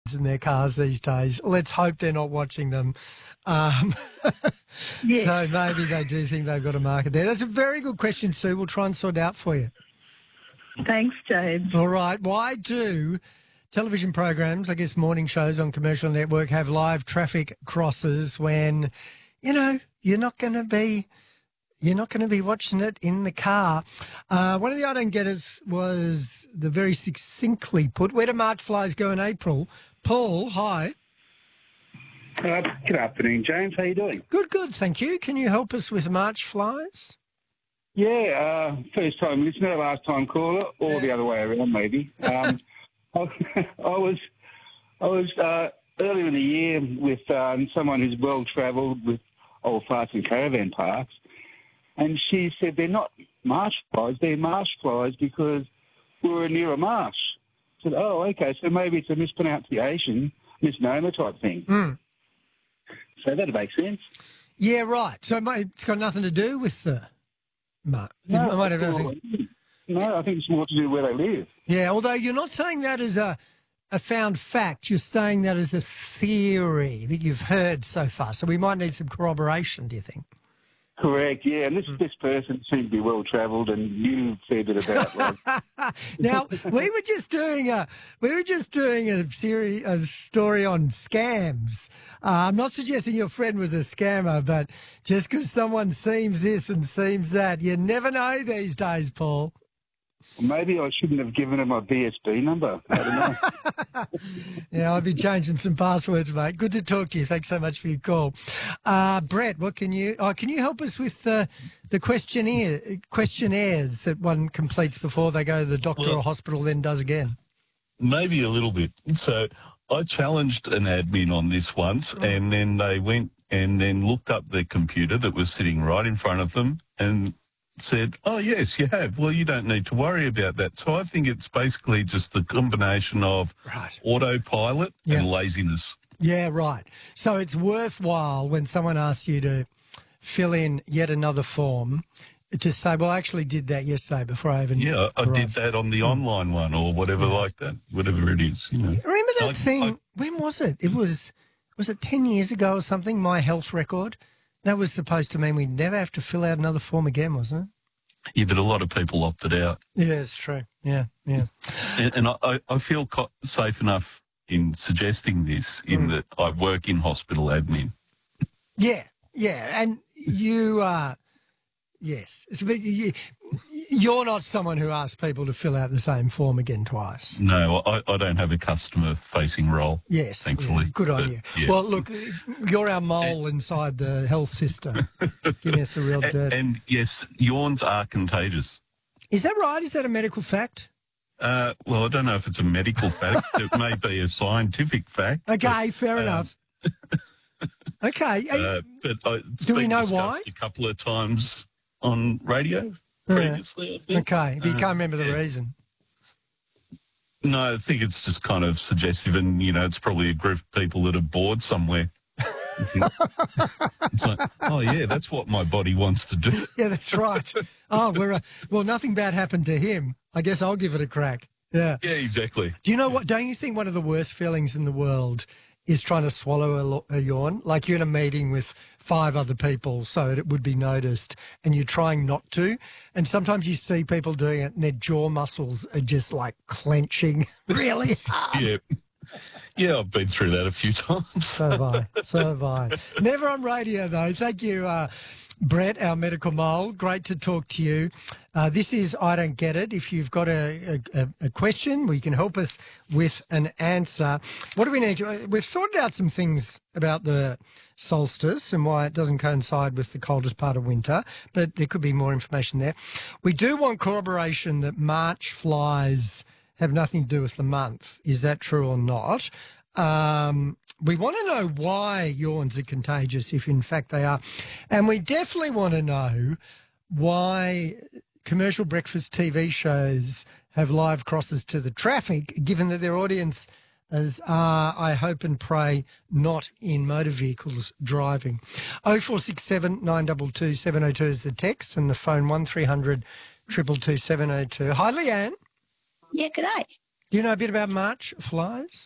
in their cars these days. Let's hope they're not watching them. Yes. So maybe they do think they've got a market there. That's a very good question, Sue. We'll try and sort out for you. Thanks, James. All right. Why do television programs, I guess morning shows on commercial network, have live traffic crosses when, you're not going to be watching it in the car? One of the I don't getters was the very succinctly put, where do March flies go in April? Paul, hi. Good afternoon, James. How you doing? Good, thank you. Can you help us with March flies? Yeah, first time listener, last time caller, or the other way around, maybe. I was earlier in the year with someone who's well travelled with old farts and caravan parks, and she said they're not marsh flies, they're marsh flies because we were near a marsh. I said, oh, okay, so maybe it's a misnomer type thing. Mm. So that'd make sense. Yeah, right. So it's got nothing to do with the... No, I think it's more to do where they live. Yeah, although you're not saying that as a found fact, you're saying that as a theory that you've heard so far. So we might need some corroboration, do you think? Correct, yeah. And this person seemed to be well travelled and knew a fair bit about life. Now, we were just doing a story on scams. I'm not suggesting your friend was a scammer, but just because someone seems this and seems that, you never know these days, Paul. Maybe I shouldn't have given her my BSB number. I don't know. Yeah, I'll be changing some passwords, mate. Good to talk to you. Thanks so much for your call. Brett, what can you help us with the questionnaires that one completes before they go to the doctor or hospital, then does again? Maybe a little bit. So I challenged an admin on this once, and then they went and then looked up the computer that was sitting right in front of them and said, oh, yes, you have. Well, you don't need to worry about that. So I think it's basically just the combination of autopilot and laziness. Yeah, right. So it's worthwhile when someone asks you to fill in yet another form to say, well, I actually did that yesterday before I even I did that on the online one or whatever like that, whatever it is. Remember that thing? When was it? Was it 10 years ago or something, My Health Record? That was supposed to mean we'd never have to fill out another form again, wasn't it? Yeah, but a lot of people opted out. Yeah, it's true. Yeah. And I feel safe enough in suggesting this in that I work in hospital admin. Yeah, and you yes. You're not someone who asks people to fill out the same form again twice. No, I don't have a customer-facing role. Yes, thankfully. Yeah, good on you. Yeah. Well, look, you're our mole inside the health system, giving us the real dirt. And yes, yawns are contagious. Is that right? Is that a medical fact? Well, I don't know if it's a medical fact. It may be a scientific fact. Okay, fair enough. Okay. But do we know why? A couple of times on radio previously, I think. Okay, but you can't remember the reason. No, I think it's just kind of suggestive and, it's probably a group of people that are bored somewhere. It's like, oh, yeah, that's what my body wants to do. Yeah, that's right. Oh, well, nothing bad happened to him. I guess I'll give it a crack. Yeah. Yeah, exactly. Do you know what? Don't you think one of the worst feelings in the world is trying to swallow a yawn? Like you're in a meeting with 5 other people so it would be noticed and you're trying not to. And sometimes you see people doing it and their jaw muscles are just like clenching really hard. Yeah. Yeah, I've been through that a few times. So have I. Never on radio, though. Thank you, Brett, our medical mole. Great to talk to you. This is I Don't Get It. If you've got a question, well, you can help us with an answer. What do we need to... We've sorted out some things about the solstice and why it doesn't coincide with the coldest part of winter, but there could be more information there. We do want corroboration that March flies have nothing to do with the month. Is that true or not? We want to know why yawns are contagious, if in fact they are. And we definitely want to know why commercial breakfast TV shows have live crosses to the traffic, given that their audience are, I hope and pray, not in motor vehicles driving. 0467 922 702 is the text and the phone 1300 222 702. Hi, Leanne. Yeah, g'day. Do you know a bit about March flies?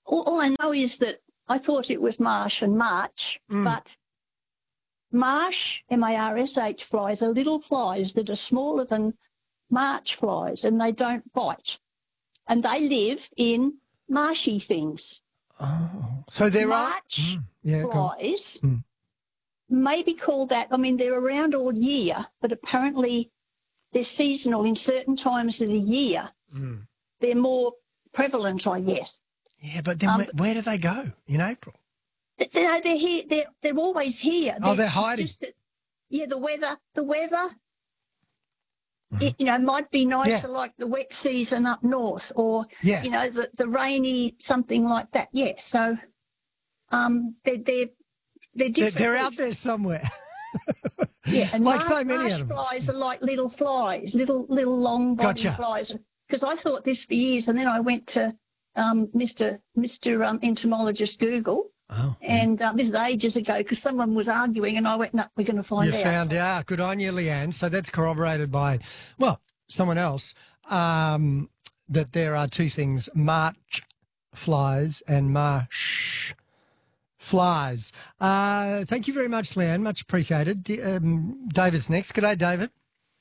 all I know is that I thought it was marsh and march, but marsh, M-A-R-S-H flies are little flies that are smaller than march flies, and they don't bite. And they live in marshy things. Oh, so there March go on. flies may be called that. I mean, they're around all year, but apparently they're seasonal in certain times of the year. They're more prevalent, I guess. Yeah, but then where do they go in April? They're here. They're always here. They're hiding. The weather. It, might be nicer like the wet season up north, or the rainy something like that. Yeah, so they're different. They're out there somewhere. Yeah, and like so many marsh animals. flies are like little flies, little long body flies. Because I thought this for years, and then I went to Mr. Entomologist Google. Oh, and this is ages ago, because someone was arguing, and I went, no, we're going to find out. You found out. Good on you, Leanne. So that's corroborated by, someone else, that there are two things, march flies and marsh flies. Thank you very much, Leanne. Much appreciated. David's next. G'day, David.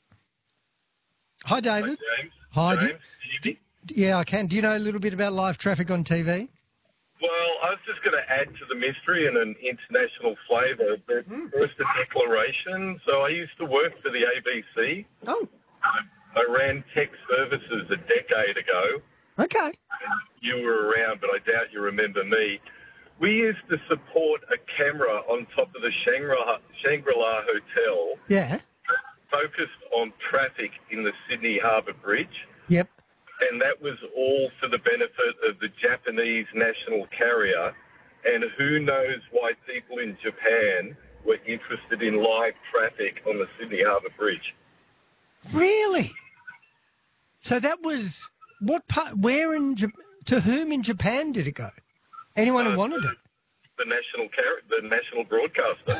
Hi, David. Hi, James. Hi. James, yeah, I can. Do you know a little bit about live traffic on TV? Well, I was just going to add to the mystery and an international flavour, but first a declaration. So I used to work for the ABC. Oh. I ran tech services a decade ago. Okay. You were around, but I doubt you remember me. We used to support a camera on top of the Shangri-La Hotel. Yeah. Focused on traffic in the Sydney Harbour Bridge. Yep. And that was all for the benefit of the Japanese national carrier. And who knows why people in Japan were interested in live traffic on the Sydney Harbour Bridge. Really? So that was what part? Where to whom in Japan did it go? Anyone who wanted it? The national broadcaster.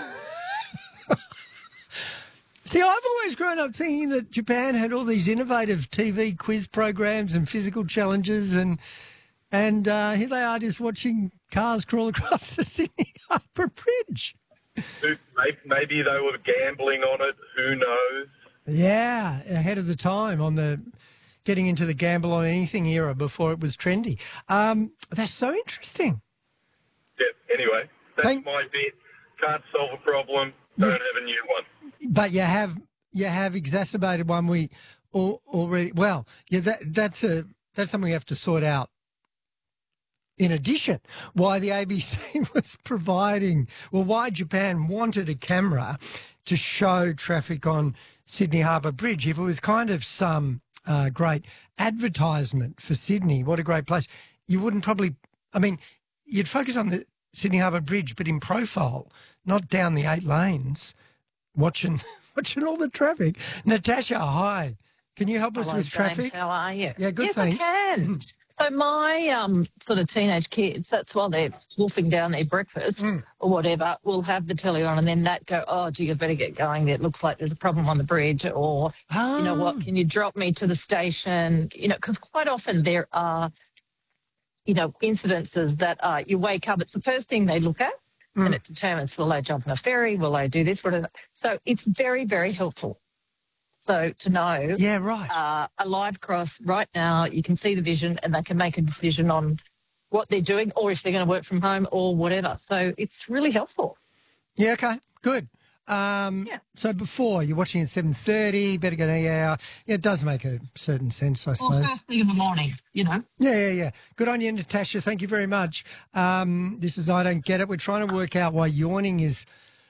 See, I've always grown up thinking that Japan had all these innovative TV quiz programs and physical challenges, and here they are just watching cars crawl across the Sydney Harbour Bridge. Maybe they were gambling on it. Who knows? Yeah, ahead of the time on the getting into the gamble on anything era before it was trendy. That's so interesting. Yeah. Anyway, that's my bit. Can't solve a problem. Don't have a new one. But you have exacerbated one we already. Well, yeah, that's something we have to sort out. In addition, why the ABC was providing, why Japan wanted a camera to show traffic on Sydney Harbour Bridge. If it was kind of some great advertisement for Sydney, what a great place, you wouldn't probably. I mean, you'd focus on the Sydney Harbour Bridge, but in profile, not down the 8 lanes. Watching all the traffic. Natasha, hi. Can you help us with James, traffic? how are you? Yeah, good, yes, thanks. I can. So my sort of teenage kids, that's while they're wolfing down their breakfast or whatever, will have the telly on and then that go, oh, gee, you better get going. It looks like there's a problem on the bridge, or, you know what, can you drop me to the station? You know, because quite often there are, incidences that you wake up, it's the first thing they look at. And it determines, will they jump on a ferry? Will they do this? Whatever. So it's very, very helpful. So to know, a live cross right now, you can see the vision and they can make a decision on what they're doing or if they're going to work from home or whatever. So it's really helpful. Yeah, okay, good. So before, you're watching at 7:30, better get it does make a certain sense, I suppose. Well, first thing in the morning, Yeah. Good on you, Natasha. Thank you very much. This is I Don't Get It. We're trying to work out why yawning is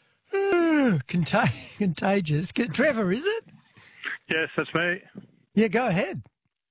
contagious. Trevor, is it? Yes, that's me. Yeah, go ahead.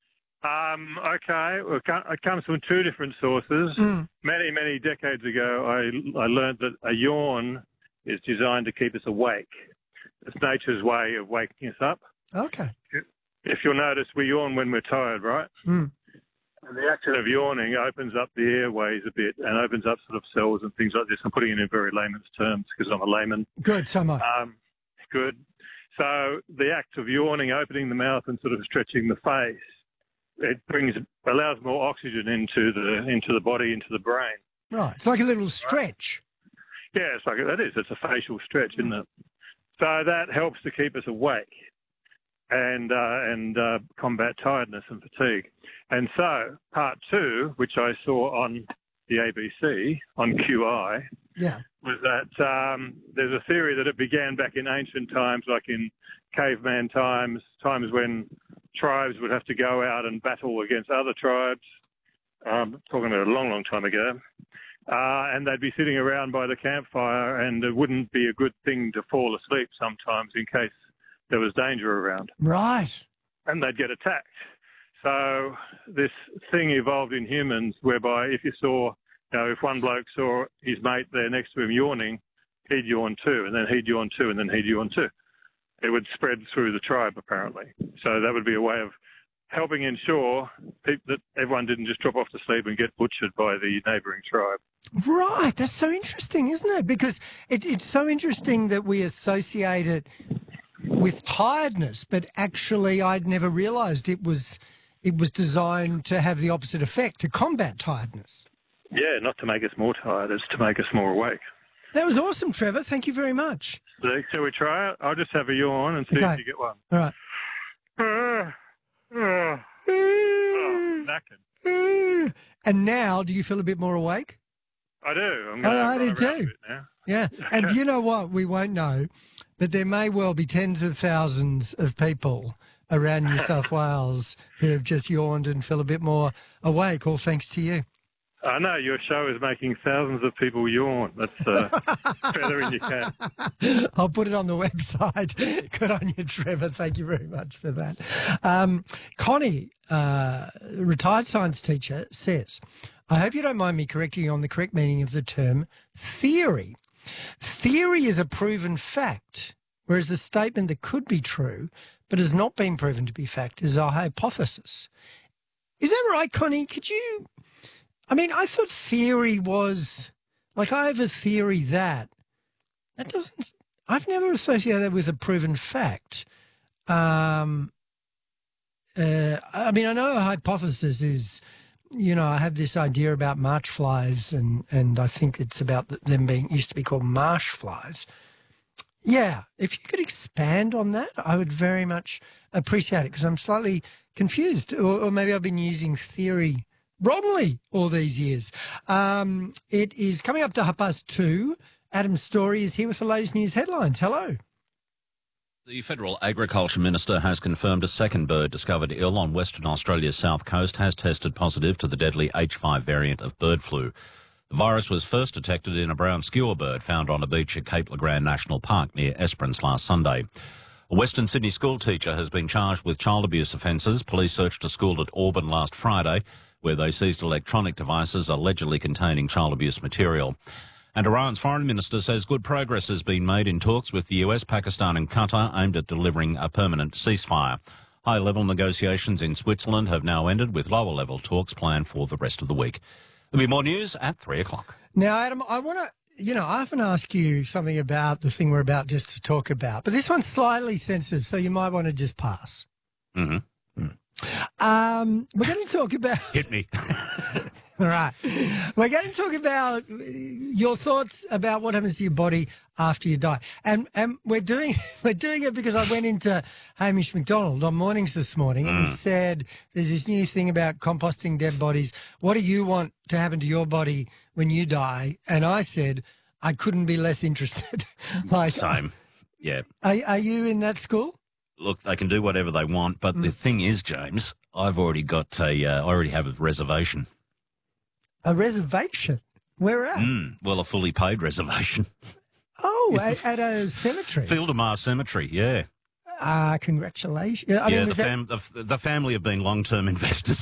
Okay, well, it comes from two different sources. Many, many decades ago, I learned that a yawn is designed to keep us awake. It's nature's way of waking us up. Okay. If you'll notice, we yawn when we're tired, right? And the action of yawning opens up the airways a bit and opens up sort of cells and things like this. I'm putting it in very layman's terms because I'm a layman. Good, so am I. Good. So the act of yawning, opening the mouth and sort of stretching the face it allows more oxygen into the body, into the brain. Right. It's like a little stretch. Yeah, it's a facial stretch, isn't it? So that helps to keep us awake and combat tiredness and fatigue. And so part 2, which I saw on the ABC on QI, was that there's a theory that it began back in ancient times, like in caveman times when tribes would have to go out and battle against other tribes, talking about a long, long time ago. And they'd be sitting around by the campfire, and it wouldn't be a good thing to fall asleep sometimes in case there was danger around. Right. And they'd get attacked. So this thing evolved in humans whereby if you saw, if one bloke saw his mate there next to him yawning, he'd yawn too, and then he'd yawn too, and then he'd yawn too. It would spread through the tribe, apparently. So that would be a way of helping ensure that everyone didn't just drop off to sleep and get butchered by the neighbouring tribe. Right. That's so interesting, isn't it? Because it's so interesting that we associate it with tiredness, but actually I'd never realised it was designed to have the opposite effect, to combat tiredness. Yeah, not to make us more tired, it's to make us more awake. That was awesome, Trevor. Thank you very much. Shall we try it? I'll just have a yawn and see if you get one. All right. Knackered. And now, do you feel a bit more awake? I do. I do too. Now. Yeah. And you know what? We won't know, but there may well be tens of thousands of people around New South Wales who have just yawned and feel a bit more awake, all thanks to you. I know, your show is making thousands of people yawn. That's a feather in your cap. I'll put it on the website. Good on you, Trevor. Thank you very much for that. Connie, retired science teacher, says, I hope you don't mind me correcting you on the correct meaning of the term theory. Theory is a proven fact, whereas a statement that could be true but has not been proven to be fact is a hypothesis. Is that right, Connie? Could you... I mean, I thought theory was, like, I have a theory that doesn't, I've never associated that with a proven fact. I mean, I know a hypothesis is, I have this idea about march flies and I think it's about them used to be called marsh flies. Yeah, if you could expand on that, I would very much appreciate it because I'm slightly confused or maybe I've been using theory wrongly all these years. It is coming up to 2:30. Adam Story is here with the latest news headlines. Hello. The Federal Agriculture Minister has confirmed a second bird discovered ill on Western Australia's south coast has tested positive to the deadly H5 variant of bird flu. The virus was first detected in a brown skewer bird found on a beach at Cape Legrand National Park near Esperance last Sunday. A Western Sydney school teacher has been charged with child abuse offences. Police searched a school at Auburn last Friday, where they seized electronic devices allegedly containing child abuse material. And Iran's foreign minister says good progress has been made in talks with the US, Pakistan and Qatar aimed at delivering a permanent ceasefire. High-level negotiations in Switzerland have now ended, with lower-level talks planned for the rest of the week. There'll be more news at 3 o'clock. Now, Adam, I want to, I often ask you something about the thing we're about just to talk about, but this one's slightly sensitive, so you might want to just pass. Mm-hmm. We're going to talk about... Hit me. All right. We're going to talk about your thoughts about what happens to your body after you die. And we're doing it because I went into Hamish McDonald on Mornings this morning and he said there's this new thing about composting dead bodies. What do you want to happen to your body when you die? And I said I couldn't be less interested. Same. Yeah. Are you in that school? Look, they can do whatever they want, but the thing is, James, I've already got I already have a reservation. A reservation? Where at? Well, a fully paid reservation. Oh, at a cemetery? Field of Mars Cemetery, yeah. Congratulations. The family have been long-term investors.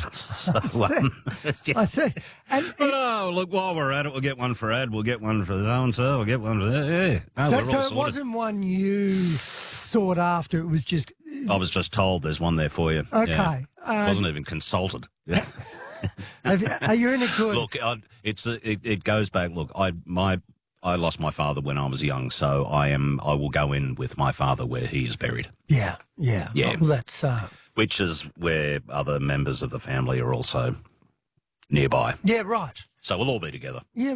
I see. Look, while we're at it, we'll get one for Ad, we'll get one for so-and-so, we'll get one for... Yeah. No, so it wasn't one you sought after, it was just... I was just told there's one there for you. Okay. Yeah. Wasn't even consulted. Yeah. Are you in a good... Look, it goes back. Look, I I lost my father when I was young, so I will go in with my father where he is buried. Yeah. Yeah. Well, that's... Which is where other members of the family are also nearby. Yeah, right. So we'll all be together. Yeah,